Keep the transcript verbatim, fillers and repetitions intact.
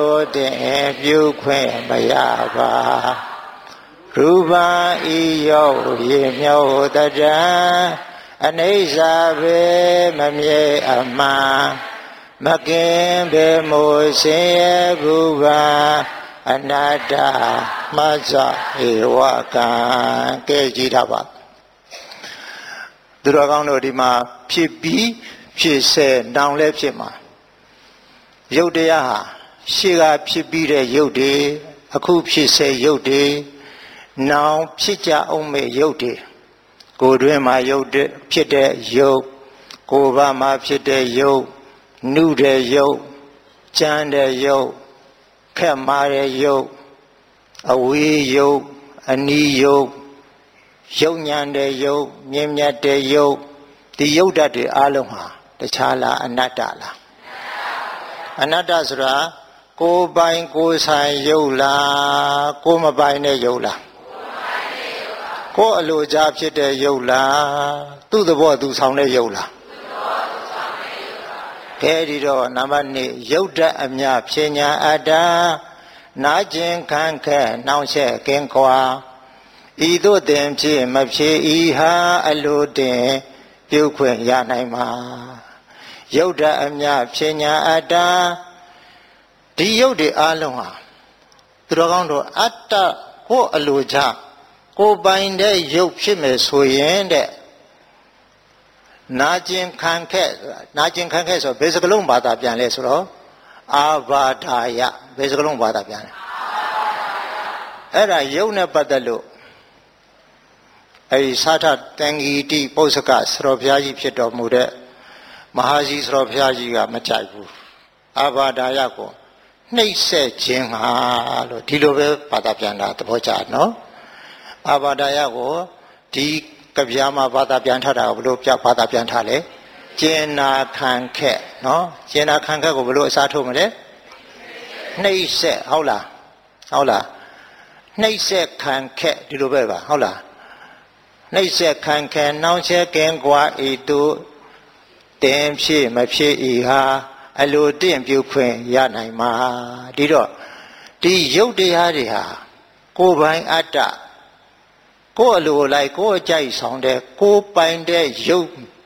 တင်ပြုခွင့်မရပါရူပံဤယောရေမြောတတံအနိစ္စဘေမမြေအမှန်မကင်ဘေမိုးစင်ရဘူးပါအနတ္တမဇဧဝကံကဲကြည့်တာပါသူတော်ကောင်းတို့ဒီမှာဖြစ်ပြီးဖြစ်စေတောင်လည်းဖြစ်မှာရုပ်တရားဟာရှေ့ကဖြစ်ပြီးတဲ့ရုပ်တွေအခုဖြစ်စေရုပ်တွေနောင်ဖြစ်ကြအောင်မဲ့ရုပ်တွေကိုယ်တွင်းမှာရုပ်ဖြစ်တဲ့ရုပ်ကိုယ်ဘာမှာဖြစ်တဲ့ရုပ်နုတဲ့ရုပ်ကြမ်းတဲ့ရုပ်ခက်မာတဲ့ရုပ်အဝေးရုပ်အနီးရုပ်ရုပ်ညံတဲ့ရုပ်မြင်မြတ်တဲ့ရုပ်ဒီရုပ်ဓာတ်တွေအလုံးဟာတခြားလားအနတ္တလားအနတ္တဆိုတာကိုယ်ပိုင်ကိုယ်ဆိုင်ရုပ်လားကိုယ်မပိုင်တဲ့ရုပ်လားကိုယ်အလိုချဖြစ်တဲ့ရုပ်လားသူ့သဘောသူဆောင်တဲ့ရုပ်လားအဲဒီတော့နံပါတ်နှစ်ရုပ်ဓာတ်အမြဖြဉ္ညာအတ္တနာကျင်ခံခဲ့နှောင့်ယှက်ကင်းကွာဤသို့တင်ဖြစ်မဖြစ်ဤဟာအလိုတင်ပြုခွင့်ရနိုင်မှာရုပ်ဓာတ်အမြဖြဉ္ညာအတ္တဒီရုပ်တွေအလုံးဟာသူတော်ကောင်းတို့အတ္တကိုအလိုချကိုပိုင်တဲ့ရုပ်ဖြစ်မယ်ဆိုရင်တဲ့နာကျင်ခံခဲ့နာကျင်ခံခဲ့ဆိုဘယ်စကလုံးဘာသာပြန်လဲဆိုတော့အာဘာဒာယဘယ်စကလုံးဘာသာပြန်လဲအဲ့ဒါရုပ်နဲ့ပတ်သက်လို့အဲဒီသာထတန်ဂီတိပု္ပ္ပကဆရောဘုရားကြီးဖြစ်တော်မူတဲ့မဟာကြီးဆရောဘုရားကြီးကမကြိုက်ဘူးအာဘာဒာယကိုနှိပ်စက်ခြင်းဟာလို့ဒီလိုပဲဘာသာပြန်တာသဘောကျနော်အာဘာဒာယကိုဒီကဗျာမှာဘာသာပြန်ထားတာကိုဘယ်လိုပြဘာသာပြန်ထားလဲကျင်နာခံခက်နော်ကျင်နာခံခက်ကိုဘယ်လိုအစားထိုးမလဲနှိပ်စက်ဟုတ်လားဟုတ်လားနှိပ်စက်ခံခက်ဒီလိုပဲပါဟုတ်လားနှိပ်စက်ခံခဲနှောင်းချက်ကင်းကွာဤသူတင်ဖြစ်မဖြစ်ဤဟာအလိုတင့်ပြုခွင့်ရနိုင်မှာဒီတော့ဒီရုပ်တရားတွေဟာကိုယ်ပိုင်အတ္တကိုယ်အလိုလိုက်ကိုယ်အကြိုက်ဆောင်တဲ့ကိုယ်ပိုင်တဲ့ရုပ်